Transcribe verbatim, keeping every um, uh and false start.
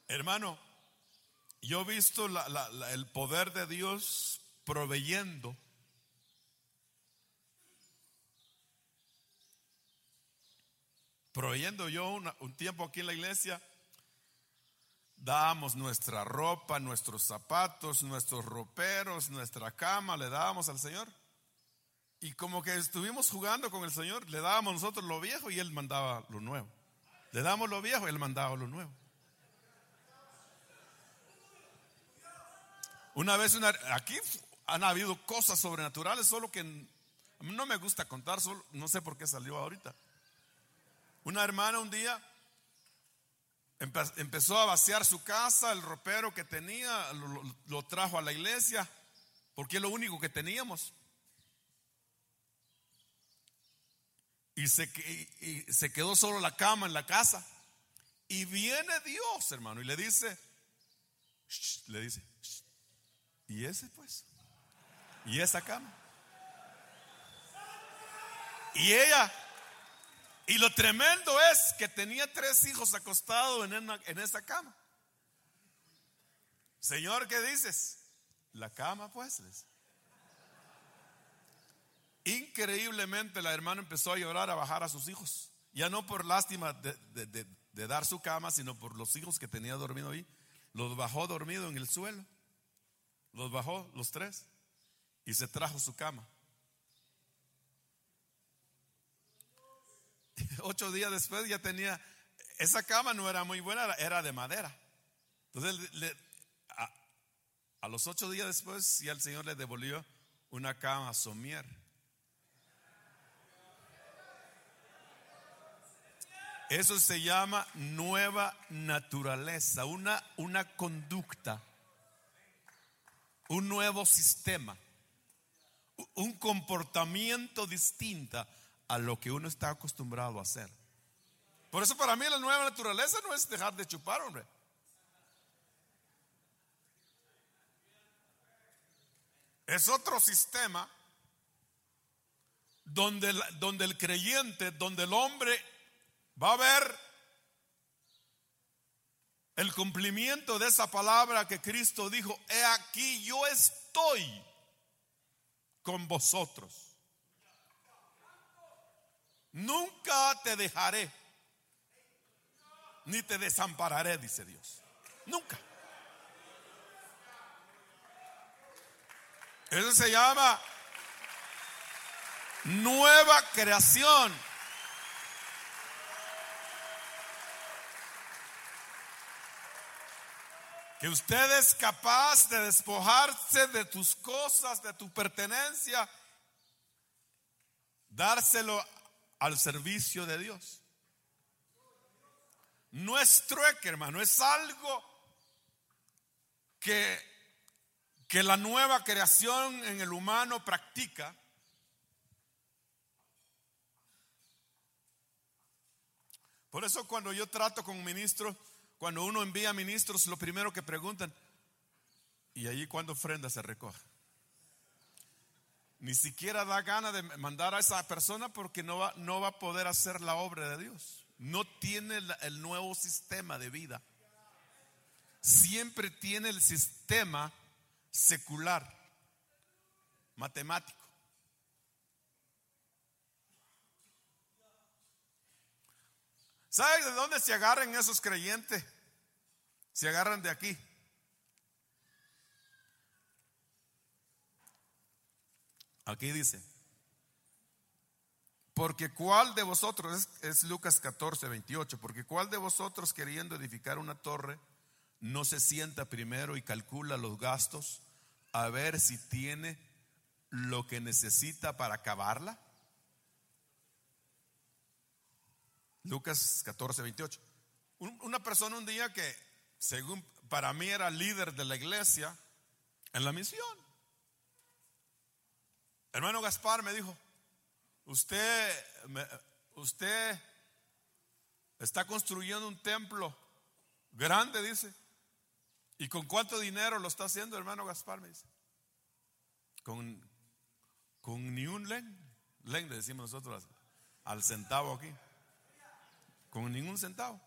Hermano, yo he visto la, la, la, el poder de Dios proveyendo. Proveyendo yo una, un tiempo aquí en la iglesia, dábamos nuestra ropa, nuestros zapatos, nuestros roperos, nuestra cama, le dábamos al Señor. Y como que estuvimos jugando con el Señor, le dábamos nosotros lo viejo y Él mandaba lo nuevo. Le dábamos lo viejo y Él mandaba lo nuevo. Una vez, una, aquí han habido cosas sobrenaturales, solo que no me gusta contar, solo, no sé por qué salió ahorita. Una hermana un día empe- empezó a vaciar su casa, el ropero que tenía, lo, lo, lo trajo a la iglesia, porque es lo único que teníamos. Y se, y, y se quedó solo la cama en la casa. Y viene Dios, hermano, y le dice, shh, le dice, shh, ¿y ese pues? ¿Y esa cama? Y ella, y lo tremendo es que tenía tres hijos acostados en, una, en esa cama. Señor, ¿qué dices? La cama pues. Increíblemente la hermana empezó a llorar, a bajar a sus hijos. Ya no por lástima de, de, de, de dar su cama, sino por los hijos que tenía dormido ahí. Los bajó dormido en el suelo. Los bajó los tres y se trajo su cama. Ocho días después ya tenía, esa cama no era muy buena, era de madera. Entonces le, a, a los ocho días después ya el Señor le devolvió una cama somier. Eso se llama nueva naturaleza, una, una conducta, un nuevo sistema, un comportamiento distinto a lo que uno está acostumbrado a hacer. Por eso para mí la nueva naturaleza no es dejar de chupar, hombre. Es otro sistema donde, donde el creyente, donde el hombre va a ver el cumplimiento de esa palabra que Cristo dijo: he aquí yo estoy con vosotros. Nunca te dejaré, ni te desampararé, dice Dios. Nunca. Eso se llama nueva creación. Que usted es capaz de despojarse de tus cosas, de tu pertenencia, dárselo al servicio de Dios. No es trueque, hermano, es algo que, que la nueva creación en el humano practica. Por eso cuando yo trato con ministros, cuando uno envía ministros, lo primero que preguntan: ¿y allí cuándo ofrenda se recoge? Ni siquiera da gana de mandar a esa persona porque no va, no va a poder hacer la obra de Dios. No tiene el, el nuevo sistema de vida. Siempre tiene el sistema secular, matemático. ¿Sabe de dónde se agarran esos creyentes? Se agarran de aquí. Aquí dice: porque cuál de vosotros, es, es Lucas catorce, veintiocho, porque cuál de vosotros, queriendo edificar una torre, no se sienta primero y calcula los gastos a ver si tiene lo que necesita para acabarla. Lucas catorce, veintiocho. Una persona un día que, según para mí, era líder de la iglesia en la misión, hermano Gaspar, me dijo: usted, usted está construyendo un templo grande, dice. ¿Y con cuánto dinero lo está haciendo, hermano Gaspar? Me dice: Con, con ni un len, len le decimos nosotros al centavo aquí. Con ningún centavo.